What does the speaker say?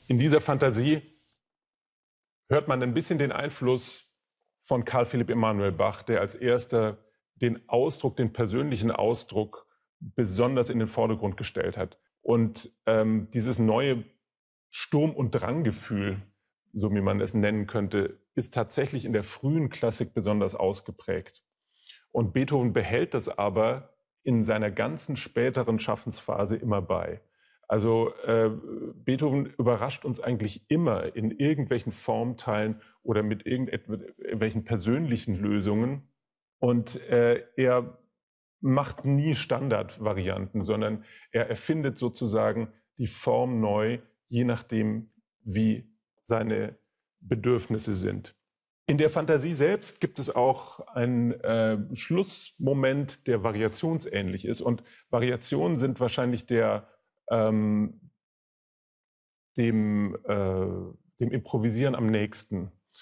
In dieser Fantasie hört man ein bisschen den Einfluss von Carl Philipp Emanuel Bach, der als erster den Ausdruck, den persönlichen Ausdruck besonders in den Vordergrund gestellt hat. Und dieses neue Sturm- und Dranggefühl, so wie man es nennen könnte, ist tatsächlich in der frühen Klassik besonders ausgeprägt. Und Beethoven behält das aber in seiner ganzen späteren Schaffensphase immer bei. Also Beethoven überrascht uns eigentlich immer in irgendwelchen Formteilen oder mit irgendwelchen persönlichen Lösungen. Und er macht nie Standardvarianten, sondern er erfindet sozusagen die Form neu, je nachdem, wie seine Bedürfnisse sind. In der Fantasie selbst gibt es auch einen Schlussmoment, der variationsähnlich ist. Und Variationen sind wahrscheinlich dem Improvisieren am nächsten.